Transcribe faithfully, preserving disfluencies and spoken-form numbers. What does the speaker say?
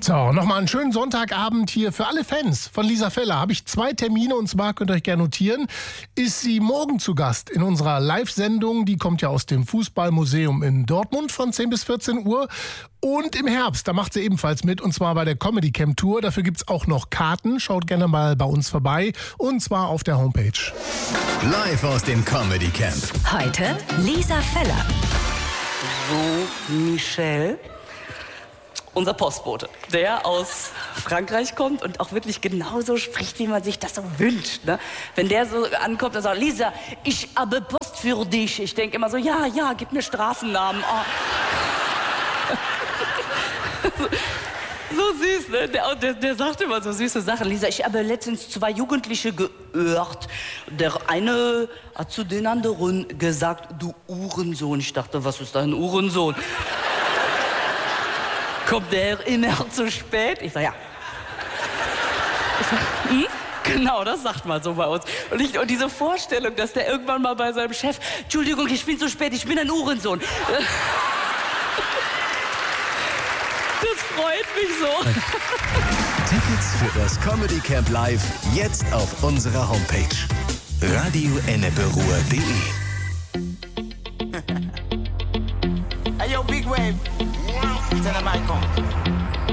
So, nochmal einen schönen Sonntagabend hier für alle Fans von Lisa Feller. Habe ich zwei Termine und zwar, könnt ihr euch gerne notieren, ist sie morgen zu Gast in unserer Live-Sendung. Die kommt ja aus dem Fußballmuseum in Dortmund von zehn bis vierzehn Uhr. Und im Herbst, da macht sie ebenfalls mit und zwar bei der Comedy Camp Tour. Dafür gibt's auch noch Karten. Schaut gerne mal bei uns vorbei und zwar auf der Homepage. Live aus dem Comedy Camp. Heute Lisa Feller. So, Michel, unser Postbote, der aus Frankreich kommt und auch wirklich genauso spricht, wie man sich das so wünscht. Ne? Wenn der so ankommt und sagt, Lisa, ich habe Post für dich. Ich denke immer so, ja, ja, gib mir Straßennamen. Oh. So süß, ne? Der, der, der sagt immer so süße Sachen. Lisa, ich habe letztens zwei Jugendliche gehört. Der eine hat zu den anderen gesagt, du Uhrensohn. Ich dachte, was ist dein Uhrensohn? Kommt der immer zu spät? Ich sag, ja. Ich sag, hm? Genau, das sagt man so bei uns. Und, ich, und diese Vorstellung, dass der irgendwann mal bei seinem Chef, Entschuldigung, ich bin zu spät, ich bin ein Uhrensohn. Das freut mich so. Tickets für das Comedy Camp Live jetzt auf unserer Homepage radio enneperuhr punkt de. Hey yo, Big Wave. Tell them I come.